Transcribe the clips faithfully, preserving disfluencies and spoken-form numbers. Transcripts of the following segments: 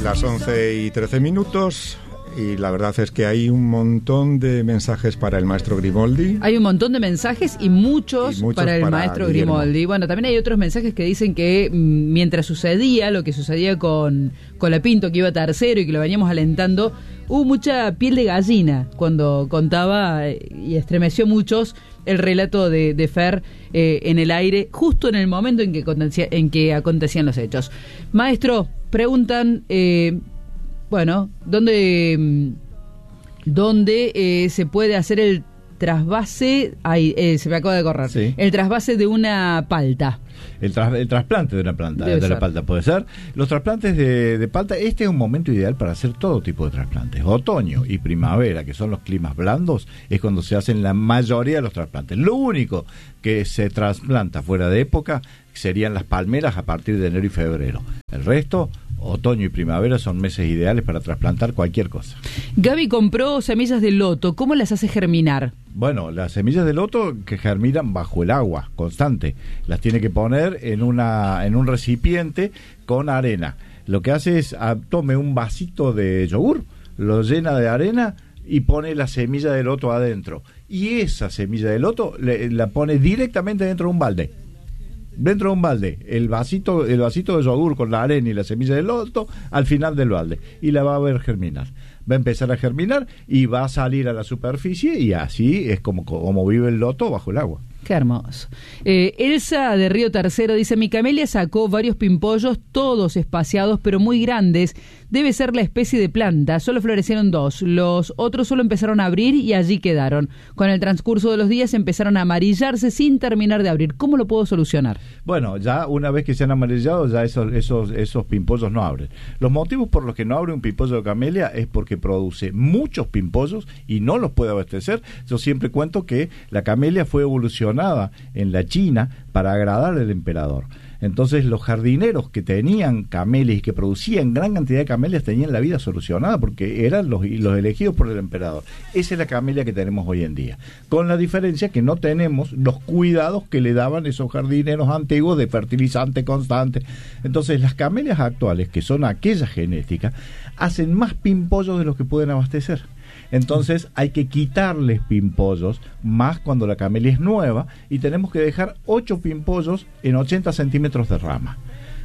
Las once y trece minutos. Y la verdad es que hay un montón de mensajes para el maestro Grimoldi. Hay un montón de mensajes y muchos, y muchos para el para maestro Guillermo. Grimoldi. Bueno, también hay otros mensajes que dicen que mientras sucedía lo que sucedía con Colapinto, que iba tercero y que lo veníamos alentando, hubo mucha piel de gallina cuando contaba y estremeció a muchos el relato de, de Fer eh, en el aire, justo en el momento en que, en que acontecían los hechos. Maestro, preguntan... Eh, Bueno, ¿dónde, dónde eh, se puede hacer el trasvase? Ay, eh, se me acaba de correr. Sí. El trasvase de una palta. El, tras, el trasplante de una planta, Debe de ser. la palta puede ser. Los trasplantes de, de palta, este es un momento ideal para hacer todo tipo de trasplantes. Otoño y primavera, que son los climas blandos, es cuando se hacen la mayoría de los trasplantes. Lo único que se trasplanta fuera de época serían las palmeras a partir de enero y febrero. El resto, otoño y primavera, son meses ideales para trasplantar cualquier cosa. Gaby compró semillas de loto. ¿Cómo las hace germinar? Bueno, las semillas de loto que germinan bajo el agua constante. Las tiene que poner en una en un recipiente con arena. Lo que hace es a, tome un vasito de yogur, lo llena de arena y pone la semilla de loto adentro. Y esa semilla de loto le, la pone directamente dentro de un balde. Dentro de un balde, el vasito, el vasito de yogur con la arena y la semilla de loto al final del balde, y la va a ver germinar. Va a empezar a germinar y va a salir a la superficie, y así es como, como vive el loto bajo el agua. Qué hermoso. Eh, Elsa de Río Tercero dice: mi camelia sacó varios pimpollos, todos espaciados pero muy grandes. Debe ser la especie de planta. Solo florecieron dos. Los otros solo empezaron a abrir y allí quedaron. Con el transcurso de los días empezaron a amarillarse sin terminar de abrir. ¿Cómo lo puedo solucionar? Bueno, ya una vez que se han amarillado, ya esos, esos, esos pimpollos no abren. Los motivos por los que no abre un pimpollo de camelia es porque produce muchos pimpollos y no los puede abastecer. Yo siempre cuento que la camelia fue evolucionada en la China para agradar al emperador. Entonces los jardineros que tenían camelias y que producían gran cantidad de camelias tenían la vida solucionada porque eran los, los elegidos por el emperador. Esa es la camelia que tenemos hoy en día, con la diferencia que no tenemos los cuidados que le daban esos jardineros antiguos de fertilizante constante. Entonces las camelias actuales, que son aquellas genéticas, hacen más pimpollos de los que pueden abastecer. Entonces hay que quitarles pimpollos, más cuando la camelia es nueva, y tenemos que dejar ocho pimpollos en ochenta centímetros de rama.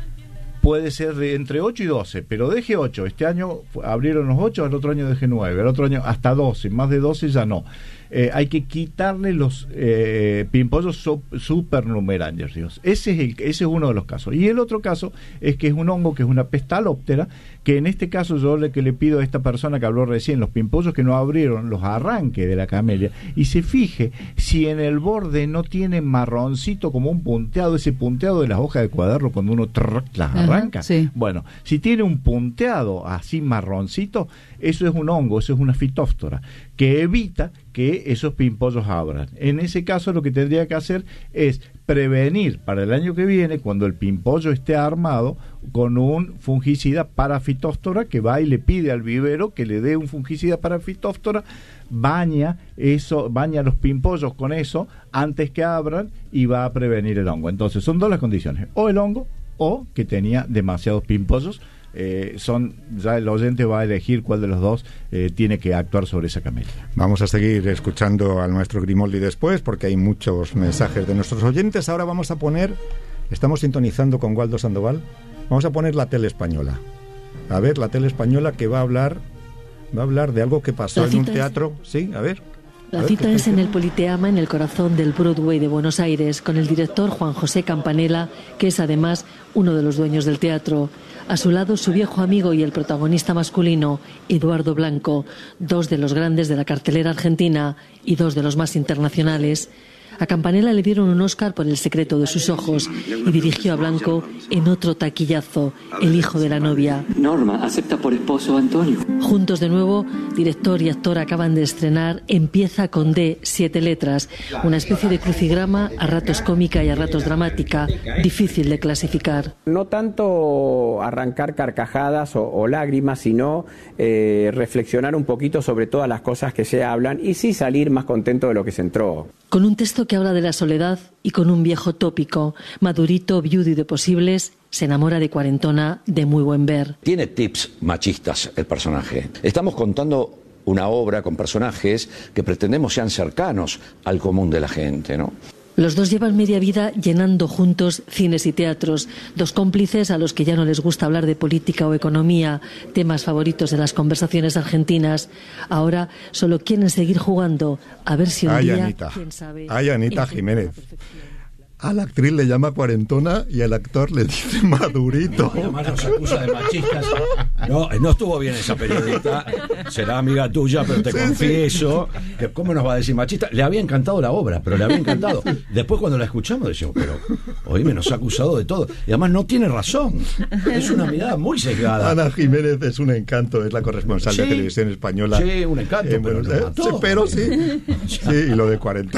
Puede ser de entre ocho y doce, pero deje ocho. Este año abrieron los ocho, al otro año deje nueve, al otro año hasta doce, más de doce ya no. Eh, hay que quitarle los eh, pimpollos so, supernumerarios. Ese es, el, ese es uno de los casos. Y el otro caso es que es un hongo que es una pestalóptera, que en este caso yo le que le pido a esta persona que habló recién, los pimpollos que no abrieron, los arranque de la camelia y se fije si en el borde no tiene marroncito como un punteado, ese punteado de las hojas de cuaderno cuando uno trrr, las arranca. Ajá, sí. Bueno, si tiene un punteado así marroncito, eso es un hongo, eso es una fitóftora, que evita que esos pimpollos abran. En ese caso lo que tendría que hacer es prevenir para el año que viene, cuando el pimpollo esté armado, con un fungicida para fitóftora, que va y le pide al vivero que le dé un fungicida para fitóftora, baña eso, baña los pimpollos con eso antes que abran y va a prevenir el hongo. Entonces son dos las condiciones: o el hongo o que tenía demasiados pimpollos. Eh, son ya el oyente va a elegir cuál de los dos eh, tiene que actuar sobre esa camelia. Vamos a seguir escuchando al maestro Grimoldi después, porque hay muchos mensajes de nuestros oyentes. Ahora vamos a poner, estamos sintonizando con Waldo Sandoval, vamos a poner la tele española. A ver, la tele española que va a hablar va a hablar de algo que pasó en un teatro. Es... Sí, a ver. La a ver, cita es en el Politeama, en el corazón del Broadway de Buenos Aires, con el director Juan José Campanella, que es además uno de los dueños del teatro. A su lado, su viejo amigo y el protagonista masculino, Eduardo Blanco, dos de los grandes de la cartelera argentina y dos de los más internacionales. A Campanella le dieron un Oscar por El secreto de sus ojos y dirigió a Blanco en otro taquillazo, El hijo de la novia. Norma acepta por esposo a Antonio. Juntos de nuevo, director y actor acaban de estrenar Empieza con D, siete letras, una especie de crucigrama, a ratos cómica y a ratos dramática, difícil de clasificar. No tanto arrancar carcajadas o, o lágrimas, sino eh, reflexionar un poquito sobre todas las cosas que se hablan y sí salir más contento de lo que se entró. Con un texto mozo que habla de la soledad y con un viejo tópico, madurito, viudo y de posibles, se enamora de cuarentona de muy buen ver. Tiene tips machistas el personaje. Estamos contando una obra con personajes que pretendemos sean cercanos al común de la gente, ¿no? Los dos llevan media vida llenando juntos cines y teatros, dos cómplices a los que ya no les gusta hablar de política o economía, temas favoritos de las conversaciones argentinas. Ahora solo quieren seguir jugando, a ver si un Ay, día, Anita. quién sabe, Ay, Anita Jiménez. A la actriz le llama cuarentona y al actor le dice madurito. Y además nos acusa de machistas. No, no estuvo bien esa periodista. Será amiga tuya, pero te sí, confieso sí. que ¿cómo nos va a decir machista? Le había encantado la obra, pero le había encantado. Después cuando la escuchamos decimos, pero oíme, nos ha acusado de todo. Y además no tiene razón. Es una mirada muy sesgada. Ana Jiménez es un encanto, es la corresponsal sí, de Televisión Española. Sí, un encanto, eh, pero, bueno, mató. Sí, pero sí. Sí, y lo de cuarenta.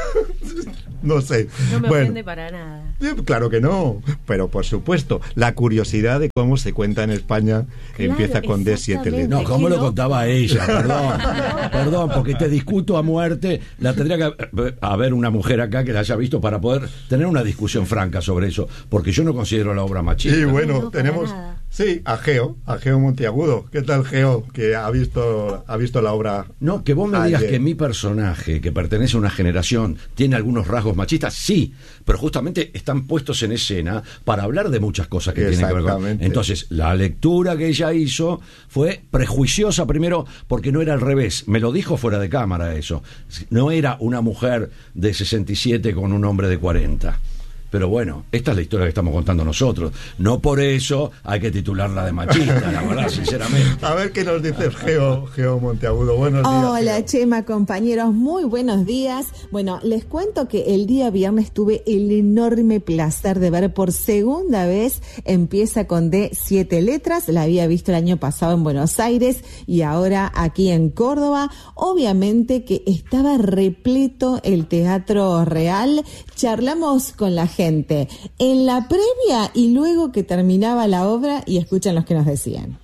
No sé. No me bueno, ofende para nada. Claro que no, pero por supuesto, la curiosidad de cómo se cuenta en España claro, empieza con D siete letras. No, ¿cómo lo contaba ella? Perdón, perdón, porque te discuto a muerte. La tendría que haber una mujer acá que la haya visto para poder tener una discusión franca sobre eso, porque yo no considero la obra machista. Y bueno, no, tenemos... Nada. Sí, a Geo, a Geo Monteagudo. ¿Qué tal, Geo, que ha visto ha visto la obra? No, que vos me ayer. digas que mi personaje, que pertenece a una generación, tiene algunos rasgos machistas, sí, pero justamente están puestos en escena para hablar de muchas cosas que tienen que ver con... Entonces, la lectura que ella hizo fue prejuiciosa primero porque no era al revés. Me lo dijo fuera de cámara eso. No era una mujer de sesenta y siete con un hombre de cuarenta. Pero bueno, esta es la historia que estamos contando nosotros. No por eso hay que titularla de machista, la verdad, sinceramente. A ver qué nos dice Geo, Geo Monteagudo. Buenos días. Hola, Geo. Chema, compañeros, muy buenos días. Bueno, les cuento que el día viernes tuve el enorme placer de ver por segunda vez Empieza con D siete letras. La había visto el año pasado en Buenos Aires y ahora aquí en Córdoba. Obviamente que estaba repleto el Teatro Real. Charlamos con la gente en la previa y luego que terminaba la obra y escuchan los que nos decían.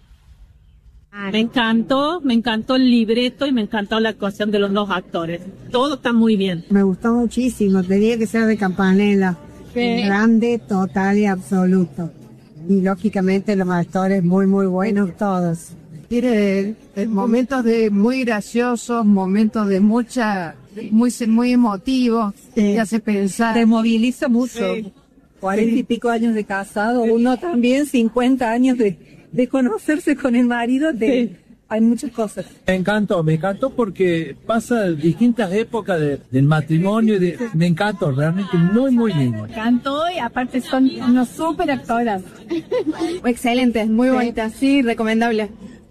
Me encantó, me encantó el libreto y me encantó la actuación de los dos actores. Todo está muy bien. Me gustó muchísimo, tenía que ser de Campanella. Sí. Grande, total y absoluto. Y lógicamente los actores muy muy buenos todos. Tiene eh, momentos de muy graciosos, momentos de mucha, muy muy emotivos, sí. Te hace pensar. Te moviliza mucho. Sí. Cuarenta y pico años de casado, uno también cincuenta años de, de conocerse con el marido, de, sí. Hay muchas cosas. Me encantó, me encantó porque pasa distintas épocas de, del matrimonio, de, me encantó, realmente muy muy lindo. Me encantó y aparte son unos súper actoras. Excelentes, muy sí. Bonitas, sí, recomendable.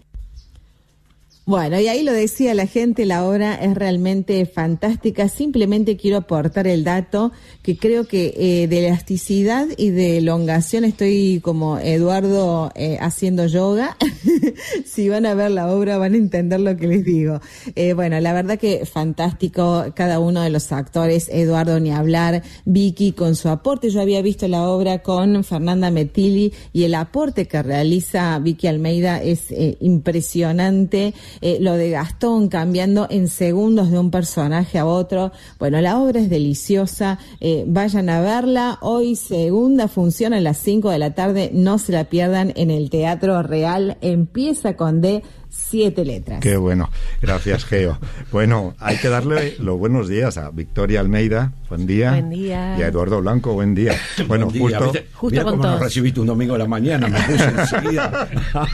Bueno, y ahí lo decía la gente, la obra es realmente fantástica. Simplemente quiero aportar el dato que creo que eh, de elasticidad y de elongación estoy como Eduardo eh, haciendo yoga. Si van a ver la obra van a entender lo que les digo. Eh, bueno, la verdad que fantástico cada uno de los actores, Eduardo ni hablar, Vicky con su aporte. Yo había visto la obra con Fernanda Metilli y el aporte que realiza Vicky Almeida es eh, impresionante. Eh, lo de Gastón cambiando en segundos de un personaje a otro. Bueno, la obra es deliciosa, eh, vayan a verla. Hoy segunda función a las cinco de la tarde, no se la pierdan en el Teatro Real. Empieza con D siete letras. Qué bueno, gracias Geo. Bueno, hay que darle los buenos días a Victoria Almeida, buen día. Buen día. Y a Eduardo Blanco, buen día. Bueno, buen día. justo, ¿Viste? justo Mira con cómo todos. nos recibiste un domingo a la mañana, me puse enseguida.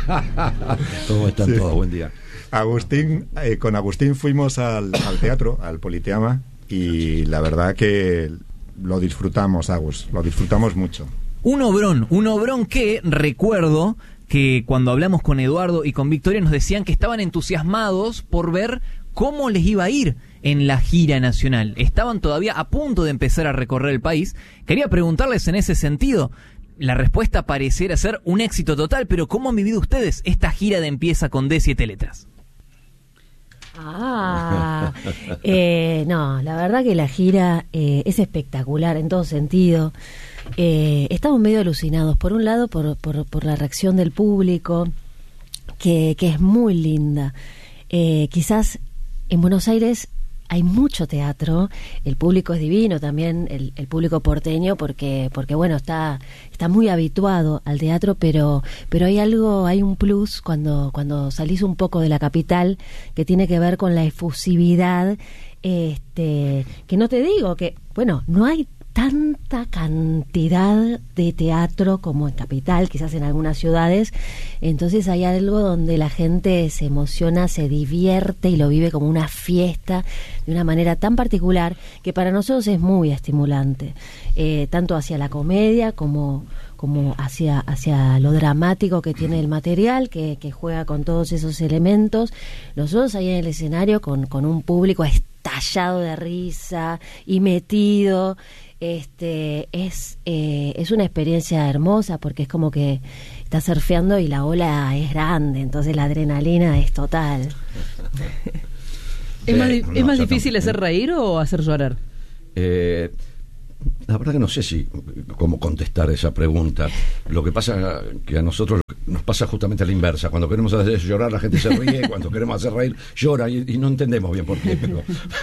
¿Cómo están sí. todos? Buen día. Agustín, eh, con Agustín fuimos al, al teatro, al Politeama, y la verdad que lo disfrutamos, Agus, lo disfrutamos mucho. Un obrón, un obrón que recuerdo que cuando hablamos con Eduardo y con Victoria nos decían que estaban entusiasmados por ver cómo les iba a ir en la gira nacional. Estaban todavía a punto de empezar a recorrer el país. Quería preguntarles en ese sentido. La respuesta pareciera ser un éxito total, pero ¿cómo han vivido ustedes esta gira de Empieza con D siete letras? Ah, eh, no, la verdad que la gira eh, es espectacular en todo sentido. Eh, estamos medio alucinados, por un lado por, por, por la reacción del público, que, que es muy linda. Eh, quizás en Buenos Aires hay mucho teatro, el público es divino también, el, el público porteño, porque, porque bueno, está, está muy habituado al teatro, pero, pero hay algo, hay un plus cuando, cuando salís un poco de la capital que tiene que ver con la efusividad, este, que no te digo que, bueno, no hay tanta cantidad de teatro como en capital, quizás en algunas ciudades, entonces hay algo donde la gente se emociona, se divierte y lo vive como una fiesta de una manera tan particular que para nosotros es muy estimulante, eh, tanto hacia la comedia como como hacia hacia lo dramático que tiene el material, que, que juega con todos esos elementos. Nosotros ahí en el escenario con, con un público estallado de risa y metido, este es eh, es una experiencia hermosa porque es como que estás surfeando y la ola es grande, entonces la adrenalina es total. ¿Es más, eh, ¿es no, más difícil no, hacer reír o hacer llorar? Eh, la verdad que no sé si cómo contestar esa pregunta. Lo que pasa que a nosotros nos pasa justamente a la inversa. Cuando queremos hacer llorar la gente se ríe, cuando queremos hacer reír llora y, y no entendemos bien por qué. Pero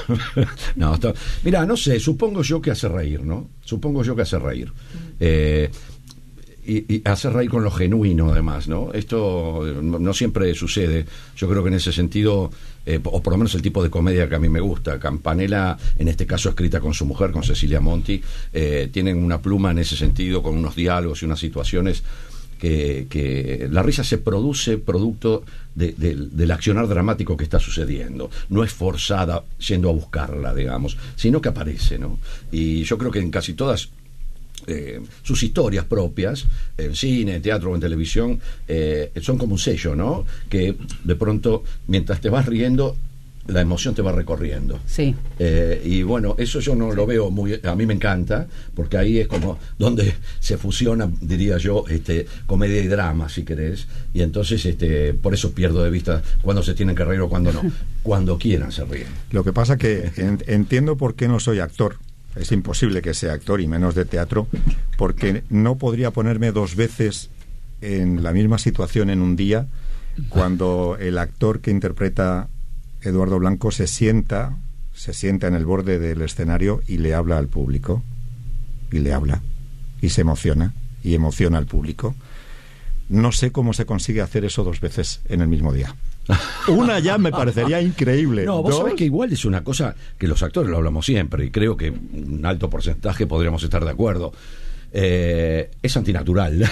no, está... Mira, no sé, supongo yo que hace reír, ¿no? Supongo yo que hace reír. Eh, Y, y hacer reír con lo genuino, además, ¿no? Esto no, no siempre sucede. Yo creo que en ese sentido, eh, o por lo menos el tipo de comedia que a mí me gusta, Campanella, en este caso escrita con su mujer, con Cecilia Monti, eh, tienen una pluma en ese sentido, con unos diálogos y unas situaciones que, que la risa se produce producto de, de, del accionar dramático que está sucediendo. No es forzada yendo a buscarla, digamos, sino que aparece, ¿no? Y yo creo que en casi todas Eh, sus historias propias, en cine, teatro o en televisión, eh, son como un sello, ¿no? Que de pronto, mientras te vas riendo, la emoción te va recorriendo. Sí. Eh, y bueno, eso yo no sí. lo veo muy... A mí me encanta, porque ahí es como donde se fusiona, diría yo, este, comedia y drama, si querés. Y entonces, este, por eso pierdo de vista cuándo se tienen que reír o cuándo no. Cuando quieran se ríen. Lo que pasa que en, entiendo por qué no soy actor. Es imposible que sea actor y menos de teatro, porque no podría ponerme dos veces en la misma situación en un día cuando el actor que interpreta Eduardo Blanco se sienta, se sienta en el borde del escenario y le habla al público, y le habla, y se emociona, y emociona al público. No sé cómo se consigue hacer eso dos veces en el mismo día. Una ya me parecería increíble. No, vos ¿Dos? sabés que igual es una cosa que los actores lo hablamos siempre y creo que un alto porcentaje podríamos estar de acuerdo. Eh, es antinatural.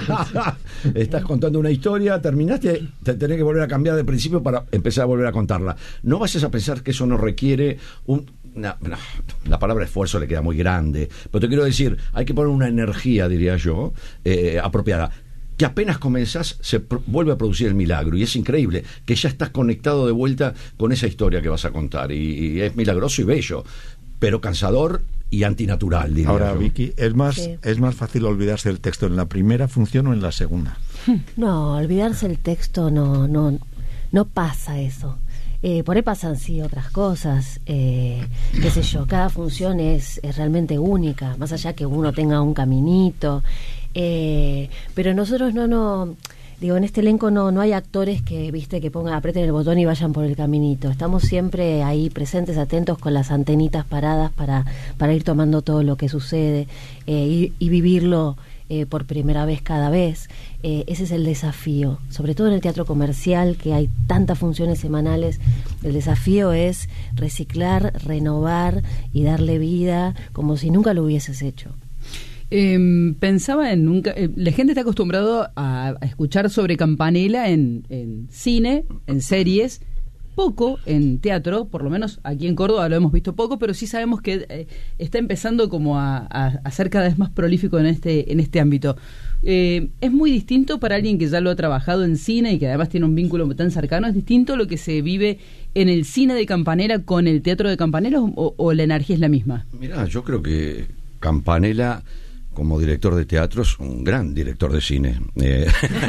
Estás contando una historia, terminaste, te tenés que volver a cambiar de principio para empezar a volver a contarla. No vayas a pensar que eso no requiere un... No, no, la palabra esfuerzo le queda muy grande, pero te quiero decir, hay que poner una energía, diría yo, eh, apropiada. Que apenas comenzás se pro- vuelve a producir el milagro y es increíble que ya estás conectado de vuelta con esa historia que vas a contar y, y es milagroso y bello, pero cansador y antinatural, diría Ahora, yo. Vicky, ¿es más, sí. ¿es más fácil olvidarse del texto en la primera función o en la segunda? No, olvidarse el texto no, no, no pasa eso. Eh, por ahí pasan sí otras cosas, eh, qué sé yo, cada función es, es realmente única, más allá que uno tenga un caminito, eh, pero nosotros no, no, digo, en este elenco no, no hay actores que, viste, que pongan, aprieten el botón y vayan por el caminito, estamos siempre ahí presentes, atentos con las antenitas paradas para, para ir tomando todo lo que sucede eh, y, y vivirlo Eh, por primera vez cada vez. Eh, ese es el desafío, sobre todo en el teatro comercial, que hay tantas funciones semanales. El desafío es reciclar, renovar y darle vida como si nunca lo hubieses hecho. Eh, pensaba en nunca. Eh, la gente está acostumbrado a, a escuchar sobre Campanella en, en cine, en series, poco en teatro, por lo menos aquí en Córdoba lo hemos visto poco, pero sí sabemos que eh, está empezando como a, a, a ser cada vez más prolífico en este en este ámbito. Eh, es muy distinto para alguien que ya lo ha trabajado en cine y que además tiene un vínculo tan cercano, es distinto lo que se vive en el cine de Campanella con el teatro de Campanella o, o la energía es la misma. Mirá, yo creo que Campanella como director de teatro es un gran director de cine. Eh.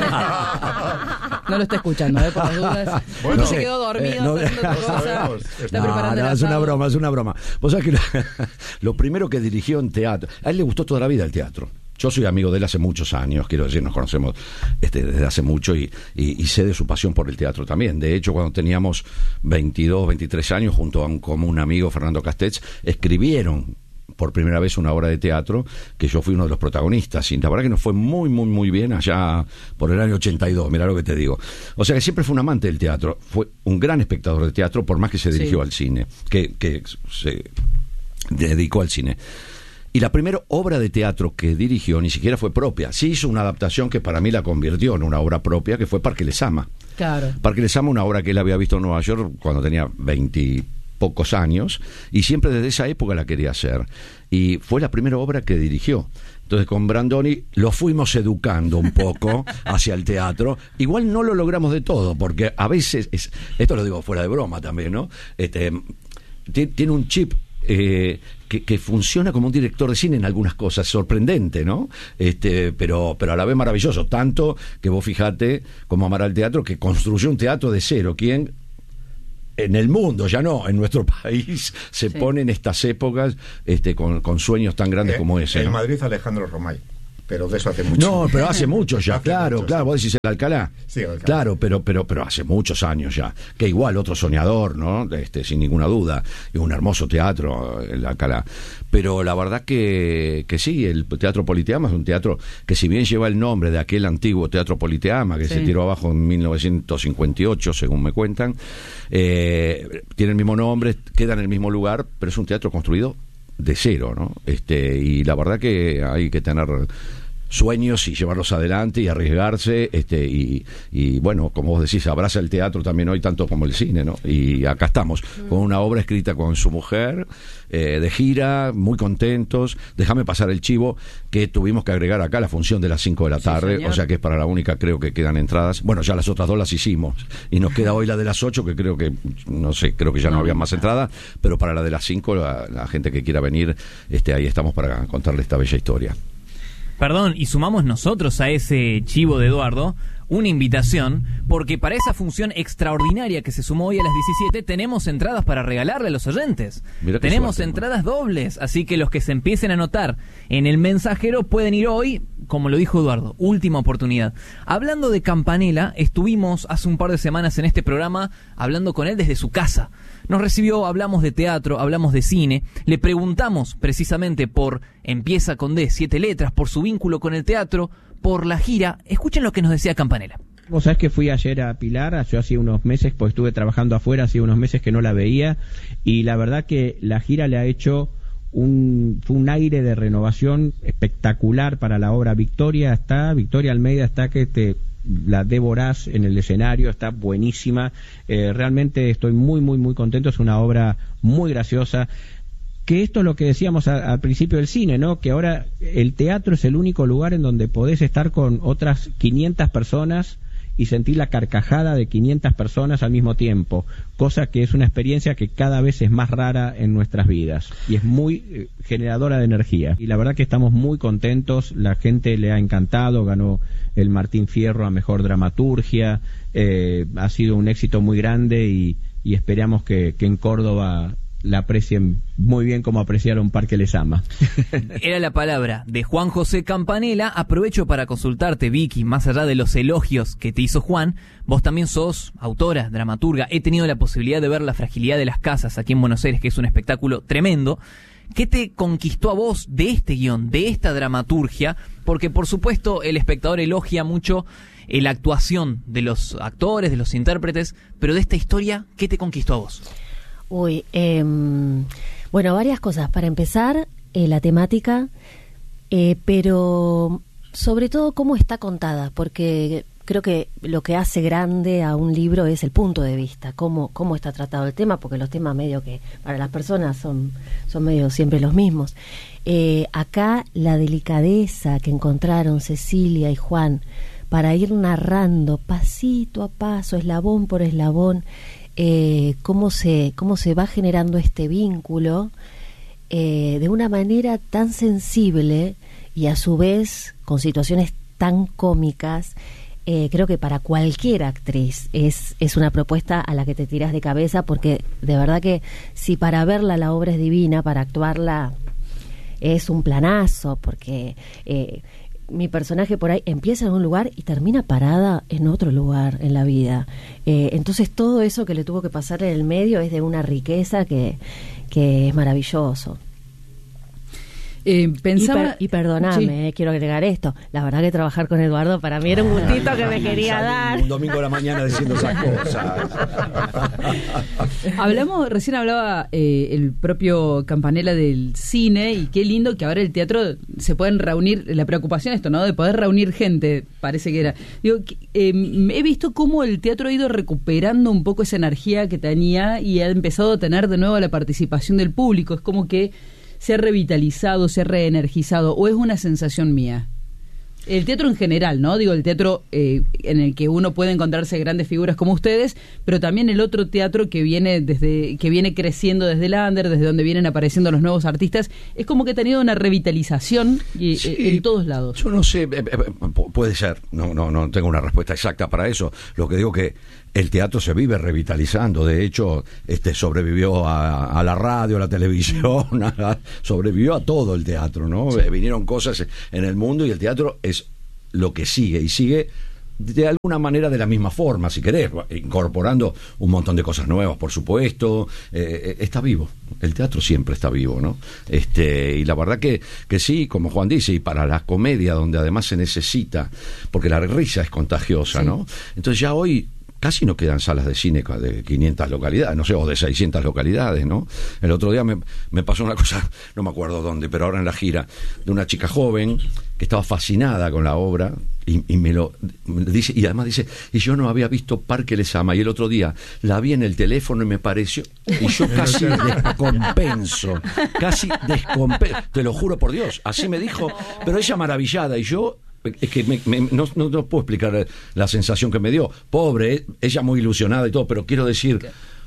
No lo está escuchando, ¿eh? Por las dudas. Bueno, no, se quedó dormido. Eh, no, haciendo otra cosa. Está no, preparando no, el es una asado. broma, es una broma. Vos sabés que lo, lo primero que dirigió en teatro, a él le gustó toda la vida el teatro. yo soy amigo de él hace muchos años, quiero decir, nos conocemos este, desde hace mucho y, y, y sé de su pasión por el teatro también. De hecho, cuando teníamos veintidós, veintitrés años, junto a un común amigo, Fernando Castells, escribieron por primera vez una obra de teatro que yo fui uno de los protagonistas, y la verdad que nos fue muy, muy, muy bien allá por el año ochenta y dos, mirá lo que te digo. O sea que siempre fue un amante del teatro, fue un gran espectador de teatro, por más que se dirigió sí. al cine, que, que se dedicó al cine. Y la primera obra de teatro que dirigió ni siquiera fue propia. Sí hizo una adaptación que para mí la convirtió en una obra propia, que fue Parque Lezama. Claro. Parque Lezama, una obra que él había visto en Nueva York cuando tenía veinte pocos años, y siempre desde esa época la quería hacer. Y fue la primera obra que dirigió. Entonces con Brandoni lo fuimos educando un poco hacia el teatro. Igual no lo logramos de todo, porque a veces, es, esto lo digo fuera de broma también, ¿no? Este, tiene un chip Eh, que, que funciona como un director de cine en algunas cosas, sorprendente, ¿no? Este, pero, pero a la vez maravilloso, tanto que vos fijate cómo amará el teatro, que construyó un teatro de cero. ¿Quién en el mundo, ya no, en nuestro país, se sí. pone en estas épocas este, con, con sueños tan grandes eh, como ese? En ¿no? Madrid, Alejandro Romay. Pero de eso hace mucho. No, pero hace mucho ya, hace claro, mucho, claro, sí. Vos decís el Alcalá. Sí, el Alcalá. Claro, pero, pero, pero hace muchos años ya. Que igual otro soñador, ¿no? Este, sin ninguna duda. Y un hermoso teatro, el Alcalá. Pero la verdad que, que sí, el Teatro Politeama es un teatro que, si bien lleva el nombre de aquel antiguo Teatro Politeama que sí. se tiró abajo en mil novecientos cincuenta y ocho, según me cuentan, eh, tiene el mismo nombre, queda en el mismo lugar, pero es un teatro construido de cero, ¿no? Este, y la verdad que hay que tener sueños y llevarlos adelante y arriesgarse, este, y, y bueno, como vos decís, abraza el teatro también hoy tanto como el cine, ¿no? Y acá estamos, con una obra escrita con su mujer, eh, de gira, muy contentos. Déjame pasar el chivo, que tuvimos que agregar acá la función de las cinco de la tarde, sí, o sea que es para la única, creo que quedan entradas. Bueno, ya las otras dos las hicimos, y nos queda hoy la de las ocho, que creo que, no sé, creo que ya no, no había más entradas, pero para la de las cinco, la, la gente que quiera venir, este, ahí estamos para contarle esta bella historia. Perdón, y sumamos nosotros a ese chivo de Eduardo una invitación, porque para esa función extraordinaria que se sumó hoy a las diecisiete tenemos entradas para regalarle a los oyentes. Tenemos suerte, entradas man. dobles, así que los que se empiecen a anotar en el mensajero pueden ir hoy, como lo dijo Eduardo, última oportunidad. Hablando de Campanella, estuvimos hace un par de semanas en este programa hablando con él desde su casa. Nos recibió, hablamos de teatro, hablamos de cine, le preguntamos precisamente por Empieza con D, siete letras, por su vínculo con el teatro, por la gira. Escuchen lo que nos decía Campanella. Vos sabés que fui ayer a Pilar, yo hacía unos meses, pues estuve trabajando afuera, hacía unos meses que no la veía, y la verdad que la gira le ha hecho un, fue un aire de renovación espectacular para la obra. Victoria está, Victoria Almeida está que te la devorás en el escenario, está buenísima, eh, realmente estoy muy muy muy contento, es una obra muy graciosa. Que esto es lo que decíamos a, al principio del cine, ¿no? Que ahora el teatro es el único lugar en donde podés estar con otras quinientas personas y sentir la carcajada de quinientas personas al mismo tiempo, cosa que es una experiencia que cada vez es más rara en nuestras vidas y es muy eh, generadora de energía. Y la verdad que estamos muy contentos, la gente le ha encantado, ganó el Martín Fierro a Mejor Dramaturgia, eh, ha sido un éxito muy grande y, y esperamos que, que en Córdoba la aprecien muy bien como apreciaron Parque Lezama. Era la palabra de Juan José Campanella. Aprovecho para consultarte, Vicky, más allá de los elogios que te hizo Juan, vos también sos autora, dramaturga. He tenido la posibilidad de ver La Fragilidad de las Casas aquí en Buenos Aires, que es un espectáculo tremendo. ¿Qué te conquistó a vos de este guión, de esta dramaturgia? Porque, por supuesto, el espectador elogia mucho eh, la actuación de los actores, de los intérpretes, pero de esta historia, ¿qué te conquistó a vos? Uy, eh, bueno, varias cosas. Para empezar, eh, la temática, eh, pero sobre todo cómo está contada, porque creo que lo que hace grande a un libro es el punto de vista, cómo, cómo está tratado el tema, porque los temas medio que para las personas son, son medio siempre los mismos. Eh, acá la delicadeza que encontraron Cecilia y Juan para ir narrando pasito a paso, eslabón por eslabón, Eh, cómo se cómo se va generando este vínculo eh, de una manera tan sensible y a su vez con situaciones tan cómicas. Eh, creo que para cualquier actriz es, es una propuesta a la que te tiras de cabeza, porque de verdad que si para verla la obra es divina, para actuarla es un planazo, porque eh, mi personaje por ahí empieza en un lugar y termina parada en otro lugar en la vida. Eh, entonces todo eso que le tuvo que pasar en el medio es de una riqueza que, que es maravilloso. Eh, pensaba... Y, per, y perdoname, sí. eh, quiero agregar esto. La verdad que trabajar con Eduardo para mí era un gustito que me quería dar. Un domingo de la mañana diciendo esas cosas. Hablamos, recién hablaba eh, el propio Campanella del cine, y qué lindo que ahora el teatro se pueden reunir, la preocupación esto, ¿no? De poder reunir gente, parece que era. Digo, eh, he visto cómo el teatro ha ido recuperando un poco esa energía que tenía y ha empezado a tener de nuevo la participación del público. Es como que se ha revitalizado, se ha reenergizado, o es una sensación mía. El teatro en general, ¿no? Digo, el teatro eh, en el que uno puede encontrarse grandes figuras como ustedes, pero también el otro teatro que viene desde que viene creciendo desde el under, desde donde vienen apareciendo los nuevos artistas, es como que ha tenido una revitalización y, sí, eh, en todos lados. Yo no sé, eh, eh, puede ser, no, no, no tengo una respuesta exacta para eso. Lo que digo que el teatro se vive revitalizando. De hecho, este sobrevivió a, a la radio, a la televisión, a, sobrevivió a todo el teatro, ¿no? Sí. Vinieron cosas en el mundo y el teatro es lo que sigue, y sigue de alguna manera de la misma forma, si querés, incorporando un montón de cosas nuevas, por supuesto. Eh, está vivo, el teatro siempre está vivo, ¿no? Este, y la verdad que, que sí, como Juan dice, y para la comedia, donde además se necesita, porque la risa es contagiosa, sí, ¿no? Entonces ya hoy casi no quedan salas de cine de quinientas localidades, no sé, o de seiscientas localidades, ¿no? El otro día me, me pasó una cosa, no me acuerdo dónde, pero ahora en la gira, de una chica joven que estaba fascinada con la obra y, y me lo me dice, y además dice, y yo no había visto Parque Les Ama, y el otro día la vi en el teléfono y me pareció, y yo casi descompenso, casi descompenso, te lo juro por Dios, así me dijo, pero ella maravillada, y yo... Es que me, me, no, no, no puedo explicar la sensación que me dio. Pobre, ella muy ilusionada y todo, pero quiero decir,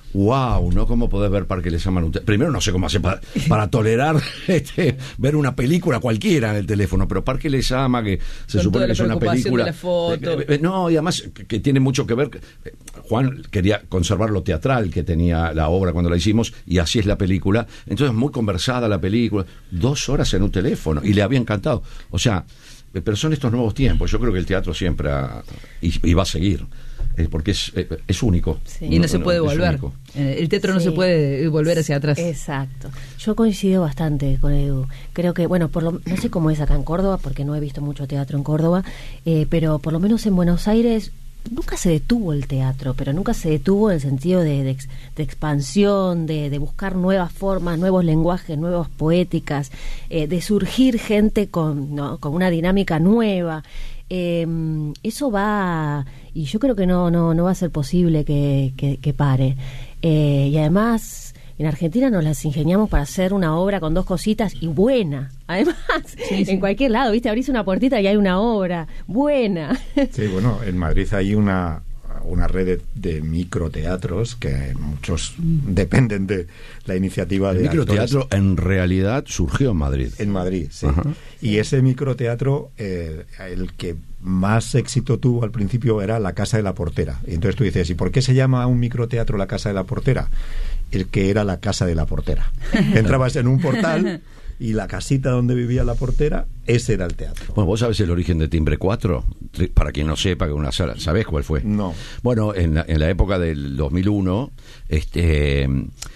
wow, ¿no? ¿Cómo podés ver Parque Les Ama? Primero no sé cómo hacer para, para tolerar este, ver una película cualquiera en el teléfono, pero Parque Les Ama, que se Con supone que es una película... De la foto. Eh, eh, no, y además que, que tiene mucho que ver... Juan quería conservar lo teatral que tenía la obra cuando la hicimos, y así es la película. Entonces muy conversada la película, dos horas en un teléfono, y le había encantado. O sea... Pero son estos nuevos tiempos. Yo creo que el teatro siempre ha, y, y va a seguir, eh, porque es, eh, es único. Sí. Y no, no se puede no, volver. El teatro sí. no se puede volver hacia atrás. Exacto. Yo coincido bastante con Edu. Creo que, bueno, por lo, no sé cómo es acá en Córdoba, porque no he visto mucho teatro en Córdoba, eh, pero por lo menos en Buenos Aires nunca se detuvo el teatro, pero nunca se detuvo en el sentido de, de, de expansión, de, de buscar nuevas formas, nuevos lenguajes, nuevas poéticas, eh, de surgir gente con, ¿no? con una dinámica nueva. Eh, eso va, y yo creo que no, no, no va a ser posible que, que, que pare. Eh, y además... En Argentina nos las ingeniamos para hacer una obra con dos cositas y buena. Además, sí, sí. en cualquier lado, ¿viste? Abrís una puertita y hay una obra buena. Sí, bueno, en Madrid hay una, una red de, de microteatros que muchos dependen de la iniciativa de El microteatro actores. En realidad surgió en Madrid. En Madrid, sí. Ajá. Y ese microteatro, eh, el que más éxito tuvo al principio era La Casa de la Portera. Y entonces tú dices, ¿y por qué se llama un microteatro La Casa de la Portera? El que era la casa de la portera. Entrabas en un portal y la casita donde vivía la portera, ese era el teatro. Bueno, ¿vos sabés el origen de Timbre cuatro? Para quien no sepa, que una sala, ¿sabés cuál fue? No. Bueno, en la, en la época del dos mil uno, este...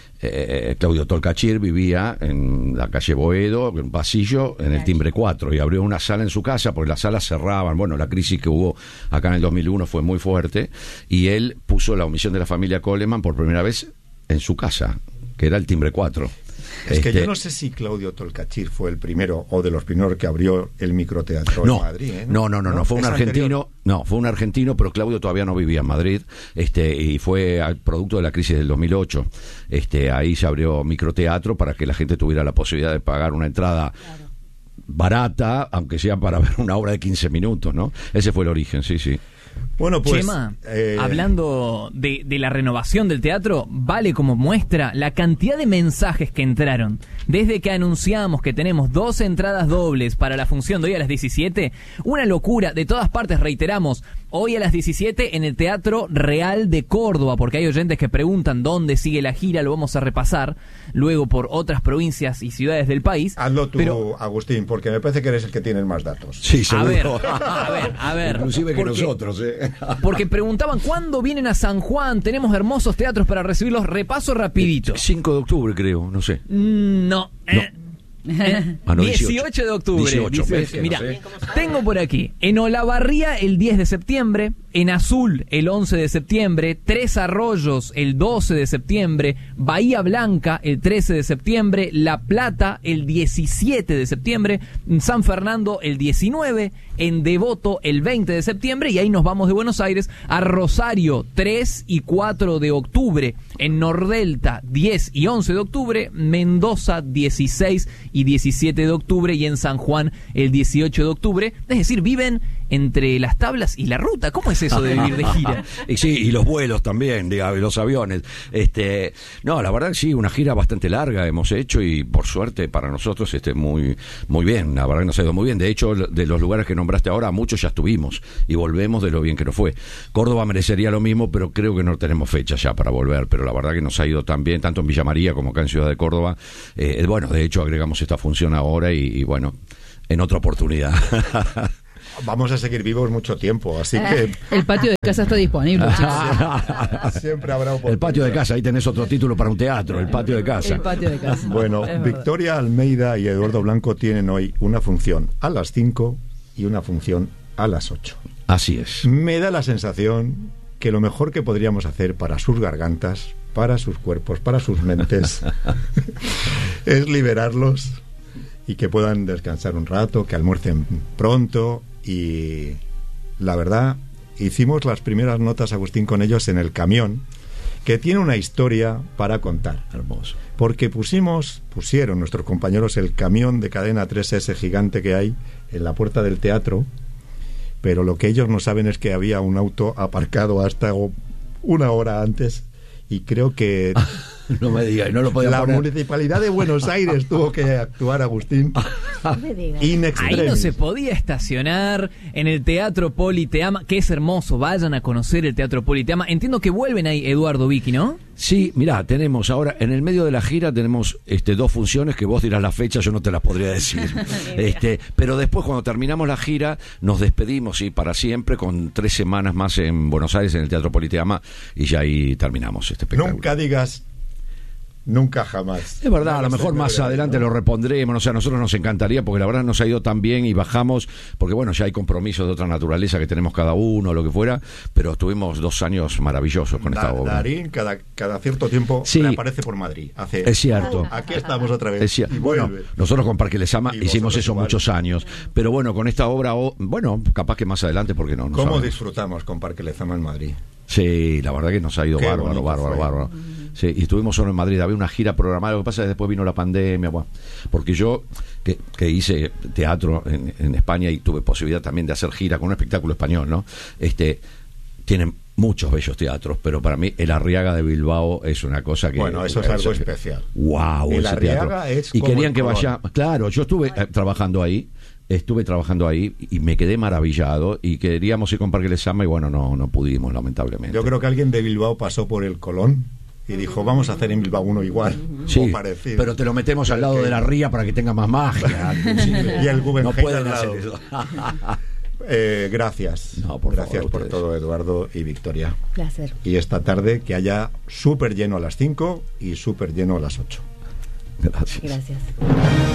Eh, Claudio Tolcachir vivía en la calle Boedo, en un pasillo, en el Timbre cuatro, y abrió una sala en su casa porque las salas cerraban. Bueno, la crisis que hubo acá en el dos mil uno fue muy fuerte, y él puso La Omisión de la Familia Coleman por primera vez en su casa, que era el Timbre cuatro. Es este... que yo no sé si Claudio Tolcachir fue el primero o de los primeros que abrió el microteatro no, en Madrid. ¿eh? No, no, no, no, no, fue un argentino. Anterior. No, fue un argentino, pero Claudio todavía no vivía en Madrid, este, y fue al producto de la crisis del dos mil ocho. Este, ahí se abrió microteatro para que la gente tuviera la posibilidad de pagar una entrada claro. barata, aunque sea para ver una obra de quince minutos, ¿no? Ese fue el origen, sí, sí. Bueno, pues... Chema, eh... hablando de, de la renovación del teatro, vale como muestra la cantidad de mensajes que entraron. Desde que anunciamos que tenemos dos entradas dobles para la función de hoy a las diecisiete, una locura, de todas partes, reiteramos, hoy a las diecisiete en el Teatro Real de Córdoba, porque hay oyentes que preguntan dónde sigue la gira, lo vamos a repasar luego por otras provincias y ciudades del país. Hazlo tú, pero... Agustín, porque me parece que eres el que tiene más datos. Sí, seguro. A ver, a ver, a ver. Inclusive que porque, nosotros, ¿eh? Porque preguntaban, ¿cuándo vienen a San Juan? Tenemos hermosos teatros para recibirlos. Repaso rapidito. cinco de octubre, creo, no sé. Mm, no. No. Eh. Ah, no, dieciocho de octubre. dieciocho, dieciocho. ves, Mira, no sé. tengo por aquí en Olavarría el diez de septiembre, en Azul el once de septiembre, Tres Arroyos el doce de septiembre, Bahía Blanca el trece de septiembre, La Plata el diecisiete de septiembre, San Fernando el diecinueve, en Devoto el veinte de septiembre, y ahí nos vamos de Buenos Aires a Rosario tres y cuatro de octubre, en Nordelta diez y once de octubre, Mendoza dieciséis y diecisiete de octubre, y en San Juan el dieciocho de octubre. Es decir, viven entre las tablas y la ruta. ¿Cómo es eso de vivir de gira? Y sí, y los vuelos también, digamos, y los aviones. Este, no, la verdad que sí, una gira bastante larga hemos hecho, y por suerte para nosotros este muy muy bien, la verdad que nos ha ido muy bien. De hecho, de los lugares que nombraste ahora, muchos ya estuvimos y volvemos de lo bien que nos fue. Córdoba merecería lo mismo, pero creo que no tenemos fecha ya para volver, pero la verdad que nos ha ido tan bien, tanto en Villa María como acá en Ciudad de Córdoba. Eh, bueno, de hecho agregamos esta función ahora y, y bueno, en otra oportunidad. Vamos a seguir vivos mucho tiempo, así que... El patio de casa está disponible. Siempre habrá oportunidad. El patio de casa, ahí tenés otro título para un teatro, el patio de casa. El patio de casa. Bueno, Victoria Almeida y Eduardo Blanco tienen hoy una función a las cinco y una función a las ocho. Así es. Me da la sensación que lo mejor que podríamos hacer para sus gargantas, para sus cuerpos, para sus mentes, es liberarlos y que puedan descansar un rato, que almuercen pronto. Y la verdad, hicimos las primeras notas, Agustín, con ellos en el camión, que tiene una historia para contar. Hermoso. Porque pusimos, pusieron nuestros compañeros el camión de cadena tres ese gigante que hay en la puerta del teatro, pero lo que ellos no saben es que había un auto aparcado hasta una hora antes, y creo que... No me digas, no lo podía la poner. Municipalidad de Buenos Aires tuvo que actuar, Agustín. No me digas. In extremis. Ahí no se podía estacionar en el Teatro Politeama, que es hermoso. Vayan a conocer el Teatro Politeama. Entiendo que vuelven ahí, Eduardo, Vicky, ¿no? Sí, mirá, tenemos ahora, en el medio de la gira tenemos este dos funciones que vos dirás la fecha, yo no te las podría decir. este, pero después cuando terminamos la gira nos despedimos, y para siempre, con tres semanas más en Buenos Aires, en el Teatro Politeama, y ya ahí terminamos este espectáculo. Nunca digas nunca jamás. Es verdad, a lo mejor más adelante lo repondremos. O sea, a nosotros nos encantaría, porque la verdad nos ha ido tan bien y bajamos, porque bueno, ya hay compromisos de otra naturaleza que tenemos cada uno, lo que fuera, pero estuvimos dos años maravillosos con da, esta obra. Darín cada, cada cierto tiempo sí, reaparece por Madrid. Hace, es cierto. Aquí estamos otra vez. Es cierto. Bueno, nosotros con Parque Lezama hicimos eso igual. Muchos años, pero bueno, con esta obra, bueno, capaz que más adelante, porque no. no ¿Cómo sabemos. Disfrutamos con Parque Lezama en Madrid? Sí, la verdad que nos ha ido Qué bárbaro, bárbaro, fue. bárbaro. Sí, y estuvimos solo en Madrid, había una gira programada, lo que pasa es que después vino la pandemia, bueno, porque yo que, que hice teatro en, en España y tuve posibilidad también de hacer gira con un espectáculo español, ¿no? Este, tienen muchos bellos teatros, pero para mí el Arriaga de Bilbao es una cosa que... Bueno, eso es algo especial. ¡Wow! El ese Arriaga teatro. Es y como querían que vaya... Claro, yo estuve eh, trabajando ahí, estuve trabajando ahí y me quedé maravillado, y queríamos ir con Parque Lezama y bueno, no, no pudimos, lamentablemente. Yo creo que alguien de Bilbao pasó por el Colón y dijo, vamos a hacer en Bilbao uno igual, sí, o parecido. Pero te lo metemos al lado de la ría para que tenga más magia. Y el Guggenheim no pueden al lado. hacer eso. eh, gracias. No, por gracias favor, por todo, Eduardo y Victoria. Placer. Y esta tarde que haya súper lleno a las cinco y súper lleno a las ocho. Gracias. Gracias.